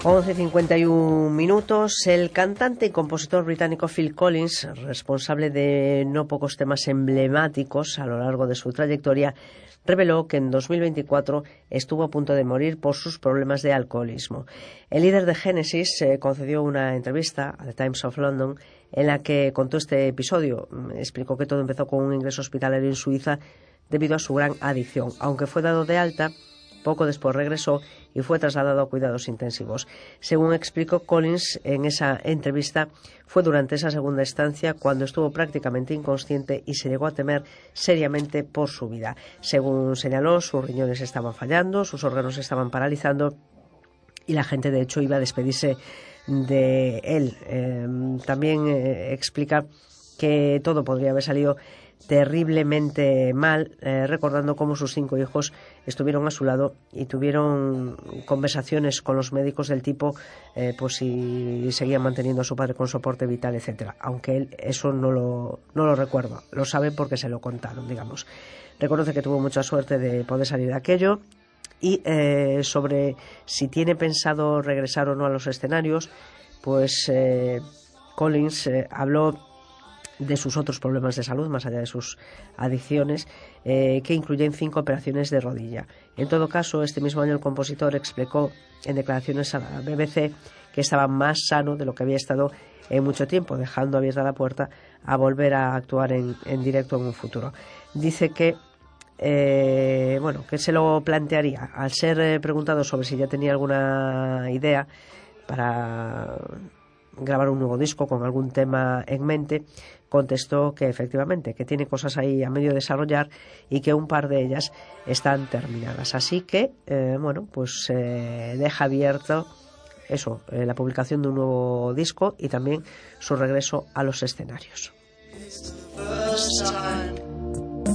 11:51. El cantante y compositor británico Phil Collins, responsable de no pocos temas emblemáticos a lo largo de su trayectoria, reveló que en 2024 estuvo a punto de morir por sus problemas de alcoholismo. El líder de Genesis concedió una entrevista a The Times of London en la que contó este episodio. Explicó que todo empezó con un ingreso hospitalario en Suiza debido a su gran adicción. Aunque fue dado de alta, poco después regresó y fue trasladado a cuidados intensivos. Según explicó Collins en esa entrevista, fue durante esa segunda estancia cuando estuvo prácticamente inconsciente y se llegó a temer seriamente por su vida. Según señaló, sus riñones estaban fallando, sus órganos estaban paralizando y la gente, de hecho, iba a despedirse de él. También explica que todo podría haber salido terriblemente mal, recordando cómo sus 5 hijos estuvieron a su lado y tuvieron conversaciones con los médicos del tipo pues si seguían manteniendo a su padre con soporte vital, etcétera, aunque él eso no lo recuerda, lo sabe porque se lo contaron, digamos. Reconoce que tuvo mucha suerte de poder salir de aquello y sobre si tiene pensado regresar o no a los escenarios, pues Collins habló de sus otros problemas de salud, más allá de sus adicciones, que incluyen 5 operaciones de rodilla. En todo caso, este mismo año el compositor explicó en declaraciones a la BBC que estaba más sano de lo que había estado en mucho tiempo, dejando abierta la puerta a volver a actuar en directo en un futuro. Dice que que se lo plantearía. Al ser preguntado sobre si ya tenía alguna idea para grabar un nuevo disco con algún tema en mente, contestó que efectivamente, que tiene cosas ahí a medio desarrollar y que un par de ellas están terminadas. Así que, deja abierto eso, la publicación de un nuevo disco y también su regreso a los escenarios.